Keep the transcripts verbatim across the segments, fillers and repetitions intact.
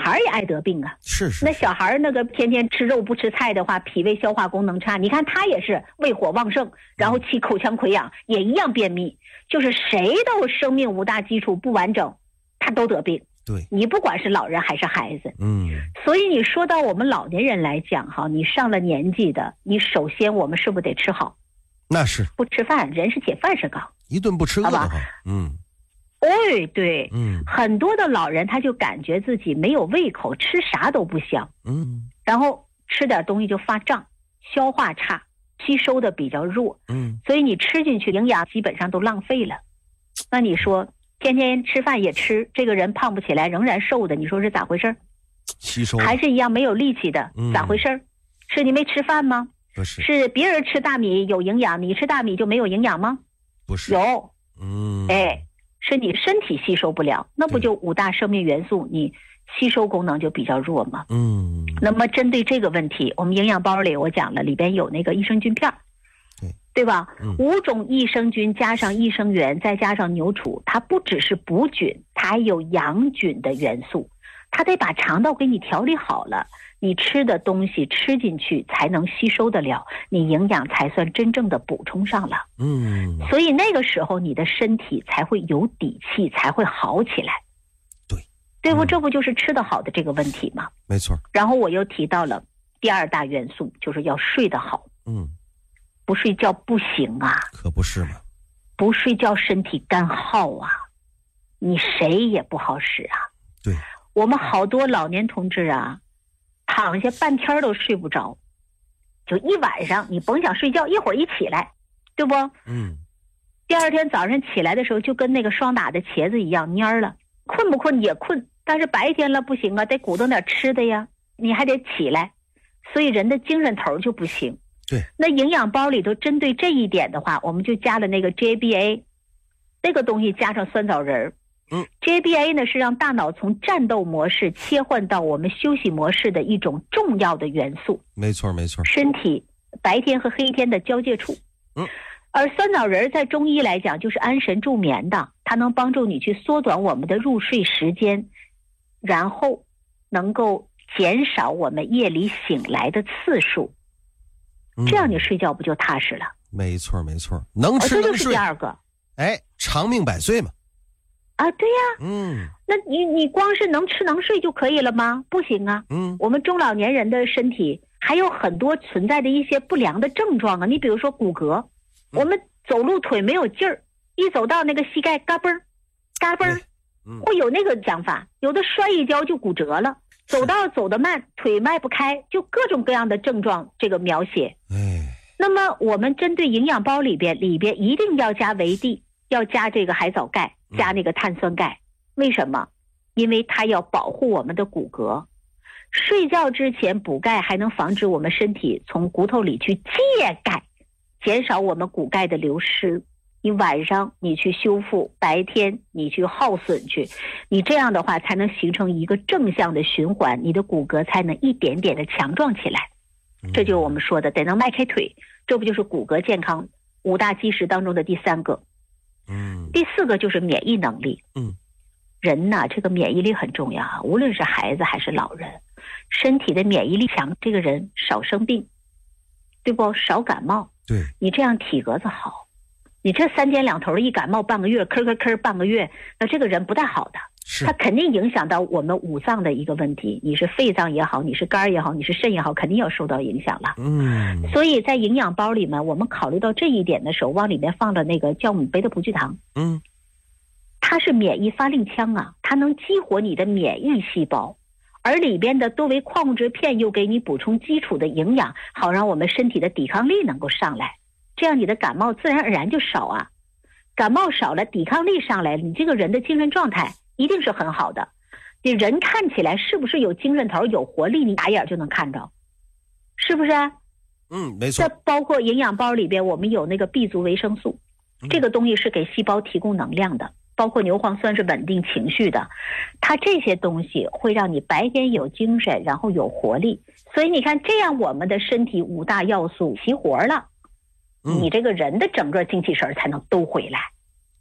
孩也爱得病啊。 是是。 那小孩那个天天吃肉不吃菜的话，脾胃消化功能差，你看他也是胃火旺盛，然后气口腔溃疡，也一样便秘。就是谁都生命五大基础不完整，他都得病。 对， 你不管是老人还是孩子。 嗯。 所以你说到我们老年人来讲哈，你上了年纪的，你首先我们是不是得吃好？ 那是。 不吃饭，人是铁饭是钢， 一顿不吃饿的话，嗯。 对对， 嗯， 很多的老人他就感觉自己没有胃口，吃啥都不香， 嗯， 然后吃点东西就发胀，消化差，吸收的比较弱， 嗯， 所以你吃进去营养基本上都浪费了。那你说天天吃饭也吃，这个人胖不起来，仍然瘦的，你说是咋回事？ 吸收还是一样没有力气的， 嗯、 咋回事？是你没吃饭吗？ 不是。 是别人吃大米有营养，你吃大米就没有营养吗？ 不是。 有， 嗯， 哎。是你身体吸收不了，那不就五大生命元素你吸收功能就比较弱吗？ 嗯。 那么针对这个问题，我们营养包里我讲了，里边有那个益生菌片， 对对吧？ 嗯、 五种益生菌加上益生元再加上牛杵，它不只是补菌，它还有养菌的元素，它得把肠道给你调理好了，你吃的东西吃进去才能吸收得了，你营养才算真正的补充上了。 嗯， 所以那个时候你的身体才会有底气，才会好起来。 对， 对不？ 嗯、 这不就是吃得好的这个问题吗？ 没错。 然后我又提到了第二大元素，就是要睡得好。 嗯， 不睡觉不行啊。 可不是嘛。 不睡觉身体干耗啊，你谁也不好使啊。 对。 我们好多老年同志啊，躺下半天都睡不着，就一晚上你甭想睡觉，一会儿一起来，对不？ 嗯。 第二天早上起来的时候就跟那个霜打的茄子一样蔫了，困不困也困，但是白天了不行啊，得鼓捣点吃的呀，你还得起来，所以人的精神头就不行。 对。 那营养包里头针对这一点的话，我们就加了那个 J B A 那个东西，加上酸枣仁。 嗯 ，J B A 呢是让大脑从战斗模式切换到我们休息模式的一种重要的元素。 没错没错。 身体白天和黑天的交界处。 嗯。 而酸枣仁在中医来讲就是安神助眠的，它能帮助你去缩短我们的入睡时间，然后能够减少我们夜里醒来的次数。 嗯、 这样你睡觉不就踏实了？ 没错没错，能吃能睡。 这就是第二个。 哎，长命百岁嘛。 啊，对呀， 嗯， 那你你光是能吃能睡就可以了吗？不行啊， 嗯， 我们中老年人的身体还有很多存在的一些不良的症状啊。你比如说骨骼，嗯、我们走路腿没有劲儿，一走到那个膝盖嘎嘣儿，嘎嘣儿， 嗯， 会有那个讲法，有的摔一跤就骨折了，走道走得慢，腿迈不开，就各种各样的症状这个描写。 哎， 那么我们针对营养包里边里边一定要加维 D， 要加这个海藻钙。加那个碳酸钙，为什么？因为它要保护我们的骨骼。睡觉之前补钙，还能防止我们身体从骨头里去借钙，减少我们骨钙的流失。你晚上你去修复，白天你去耗损去，你这样的话才能形成一个正向的循环，你的骨骼才能一点点的强壮起来。这就是我们说的得能迈开腿，这不就是骨骼健康五大基石当中的第三个。 嗯， 第四个就是免疫能力。 嗯， 人呐，这个免疫力很重要啊，无论是孩子还是老人，身体的免疫力强，这个人少生病，对不？少感冒。 对， 你这样体格子好，你这三天两头的一感冒半个月，咳咳咳半个月，那这个人不太好的。它肯定影响到我们五脏的一个问题，你是肺脏也好，你是肝也好，你是肾也好，肯定要受到影响了。 嗯， 所以在营养包里面，我们考虑到这一点的时候，往里面放了那个酵母杯的葡聚糖。 嗯， 它是免疫发令枪啊，它能激活你的免疫细胞，而里边的多维矿物质片又给你补充基础的营养，好让我们身体的抵抗力能够上来，这样你的感冒自然而然就少啊。感冒少了，抵抗力上来了，你这个人的精神状态一定是很好的。你人看起来是不是有精神头有活力，你打眼就能看着，是不是？ 嗯，没错。 这包括营养包里边我们有那个 B 族维生素，这个东西是给细胞提供能量的，包括牛磺酸是稳定情绪的，它这些东西会让你白天有精神，然后有活力。所以你看，这样我们的身体五大要素齐活了， 嗯、 你这个人的整个精气神才能都回来。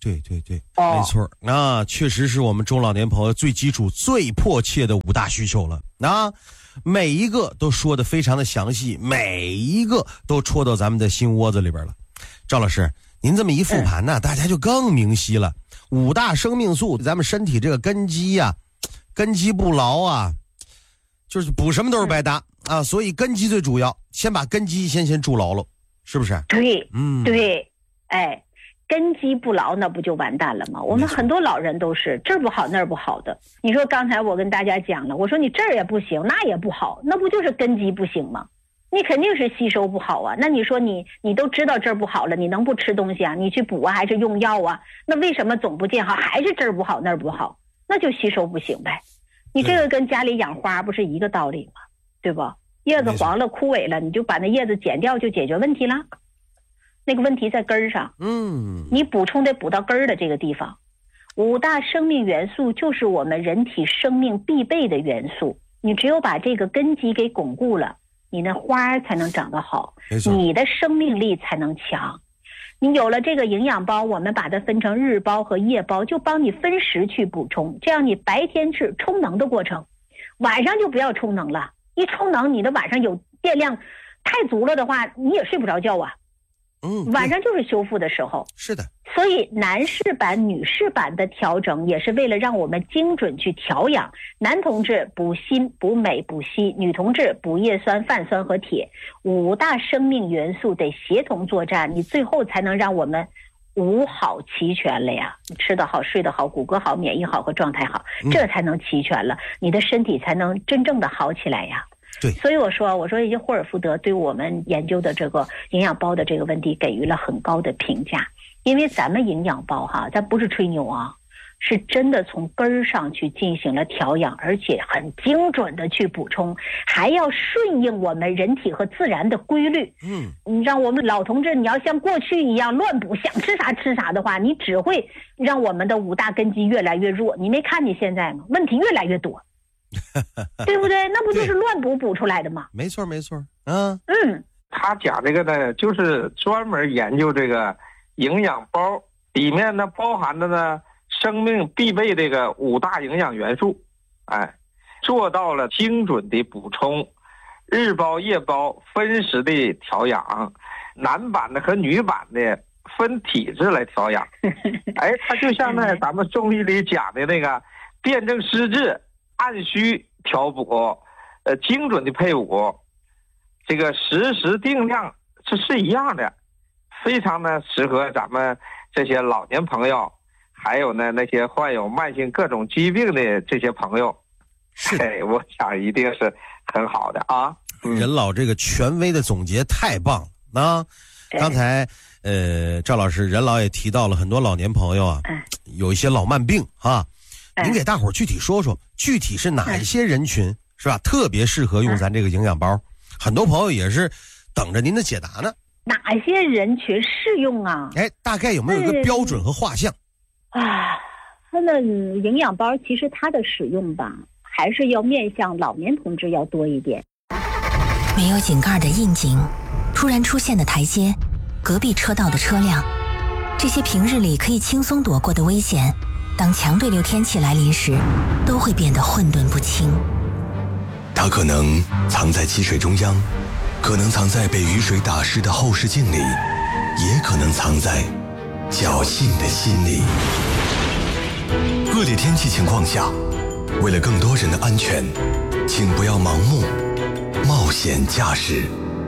对对对， 哦、 没错，那确实是我们中老年朋友最基础、最迫切的五大需求了。那每一个都说得非常的详细，每一个都戳到咱们的心窝子里边了。赵老师，您这么一复盘呢、嗯，大家就更明晰了。五大生命素，咱们身体这个根基呀、啊，根基不牢啊，就是补什么都是白搭、嗯、啊。所以根基最主要，先把根基先先筑牢了，是不是？ 对， 嗯， 对，哎。根基不牢，那不就完蛋了吗？我们很多老人都是这儿不好那儿不好的。你说刚才我跟大家讲了，我说你这儿也不行那也不好，那不就是根基不行吗？你肯定是吸收不好啊。那你说你你都知道这儿不好了，你能不吃东西啊？你去补啊还是用药啊？那为什么总不见好，还是这儿不好那儿不好？那就吸收不行呗。你这个跟家里养花不是一个道理吗？对吧？叶子黄了枯萎了，你就把那叶子剪掉就解决问题了。那个问题在根儿上， 嗯， 你补充得补到根儿的这个地方。五大生命元素就是我们人体生命必备的元素，你只有把这个根基给巩固了，你那花才能长得好，你的生命力才能强。你有了这个营养包，我们把它分成日包和夜包，就帮你分时去补充，这样你白天是充能的过程，晚上就不要充能了。一充能，你的晚上有电量太足了的话，你也睡不着觉啊。 嗯， 晚上就是修复的时候。 是的。 所以男士版女士版的调整也是为了让我们精准去调养。男同志补锌补镁补硒，女同志补叶酸泛酸和铁，五大生命元素得协同作战，你最后才能让我们五好齐全了呀。你吃得好睡得好骨骼好免疫好和状态好，这才能齐全了，你的身体才能真正的好起来呀。 对， 所以我说，我说一些霍尔福德对我们研究的这个营养包的这个问题给予了很高的评价，因为咱们营养包哈，咱不是吹牛啊，是真的从根儿上去进行了调养，而且很精准的去补充，还要顺应我们人体和自然的规律。 嗯， 你让我们老同志，你要像过去一样乱补，想吃啥吃啥的话，你只会让我们的五大根基越来越弱。你没看你现在吗？问题越来越多。对不对？那不就是乱补补出来的吗？ 没错没错。嗯嗯， 他讲这个呢，就是专门研究这个营养包，里面呢包含的呢生命必备这个五大营养元素，哎，做到了精准的补充，日包夜包分时的调养，男版的和女版的分体质来调养。哎，它就像那咱们中医里讲的那个辨证施治，按需调补，呃，精准的配伍，这个实时定量，这是一样的，非常的适合咱们这些老年朋友，还有呢那些患有慢性各种疾病的这些朋友。 是， 哎，我想一定是很好的啊。 嗯、任老这个权威的总结太棒了啊！刚才呃赵老师任老也提到了很多老年朋友啊，有一些老慢病啊。您给大伙儿具体说说，具体是哪一些人群是吧？特别适合用咱这个营养包，很多朋友也是等着您的解答呢。 哪些人群适用啊？ 哎，大概有没有一个标准和画像？ 啊，它的营养包其实它的使用吧，还是要面向老年同志要多一点。 没有井盖的窨井，突然出现的台阶，隔壁车道的车辆，这些平日里可以轻松躲过的危险，当强对流天气来临时，都会变得混沌不清。 它可能藏在积水中央，可能藏在被雨水打湿的后视镜里，也可能藏在侥幸的心里。恶劣天气情况下，为了更多人的安全，请不要盲目冒险驾驶。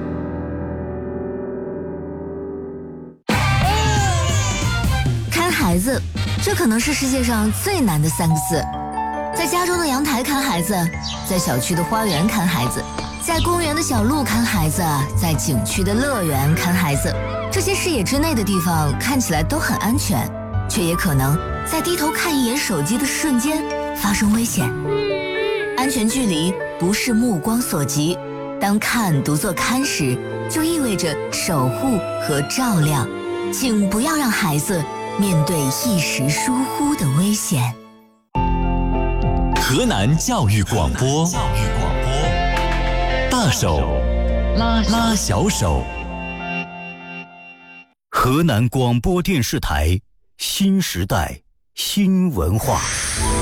看孩子，这可能是世界上最难的三个字。在家中的阳台看孩子，在小区的花园看孩子，在公园的小路看孩子，在景区的乐园看孩子。这些视野之内的地方看起来都很安全，却也可能在低头看一眼手机的瞬间发生危险。安全距离不是目光所及，当看读作看时，就意味着守护和照料。请不要让孩子面对一时疏忽的危险。 河南教育广播，大手拉拉小手。河南广播电视台新时代，新文化。